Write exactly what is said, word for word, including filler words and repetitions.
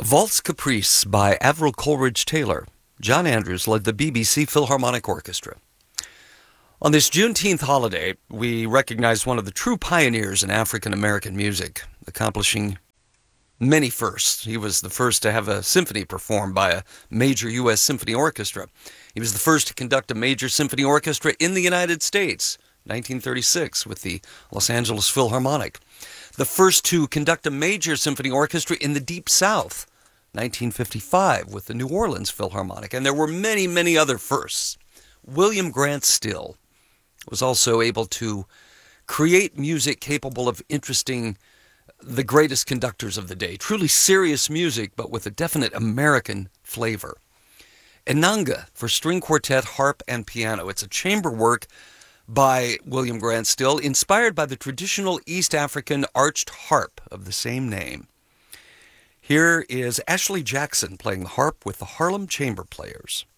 Valse Caprice by Avril Coleridge Taylor. John Andrews led the B B C Philharmonic Orchestra. On this Juneteenth holiday, we recognize one of the true pioneers in African American music, accomplishing many firsts. He was the first to have a symphony performed by a major U S symphony orchestra. He was the first to conduct a major symphony orchestra in the United States, nineteen thirty-six, with the Los Angeles Philharmonic. The first to conduct a major symphony orchestra in the Deep South, nineteen fifty-five, with the New Orleans Philharmonic. And there were many, many other firsts. William Grant Still was also able to create music capable of interesting the greatest conductors of the day. Truly serious music, but with a definite American flavor. Inanga for string quartet, harp, and piano. It's a chamber work by William Grant Still, inspired by the traditional East African arched harp of the same name. Here is Ashley Jackson playing the harp with the Harlem Chamber Players.